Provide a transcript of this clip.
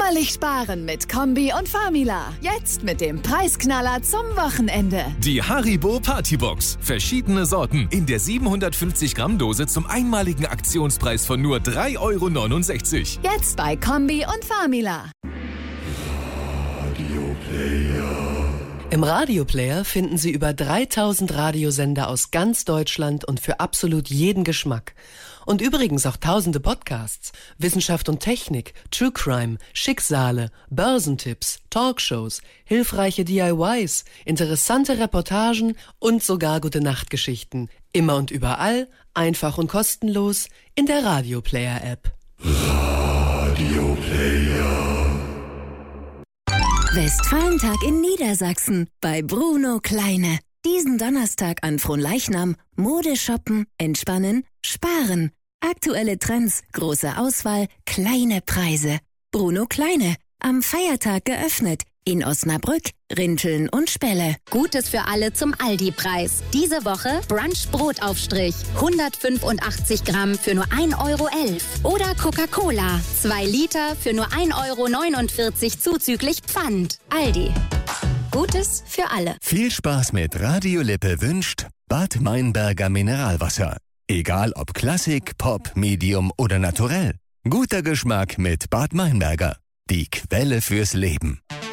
Sommerlich sparen mit Kombi und Famila. Jetzt mit dem Preisknaller zum Wochenende. Die Haribo Partybox. Verschiedene Sorten in der 750 Gramm Dose zum einmaligen Aktionspreis von nur 3,69 €. Jetzt bei Kombi und Famila. Im Radioplayer finden Sie über 3000 Radiosender aus ganz Deutschland und für absolut jeden Geschmack. Und übrigens auch tausende Podcasts, Wissenschaft und Technik, True Crime, Schicksale, Börsentipps, Talkshows, hilfreiche DIYs, interessante Reportagen und sogar Gute-Nacht-Geschichten. Immer und überall, einfach und kostenlos in der Radioplayer-App. Radioplayer. Westfalentag in Niedersachsen bei Bruno Kleine. Diesen Donnerstag an Fronleichnam Mode shoppen, entspannen, sparen. Aktuelle Trends, große Auswahl, kleine Preise. Bruno Kleine, am Feiertag geöffnet. In Osnabrück, Rinteln und Spelle. Gutes für alle zum Aldi-Preis. Diese Woche Brunch-Brotaufstrich. 185 Gramm für nur 1,11 €. Oder Coca-Cola. 2 Liter für nur 1,49 € zuzüglich Pfand. Aldi. Gutes für alle. Viel Spaß mit Radio Lippe wünscht Bad Meinberger Mineralwasser. Egal ob Klassik, Pop, Medium oder Naturell. Guter Geschmack mit Bad Meinberger. Die Quelle fürs Leben.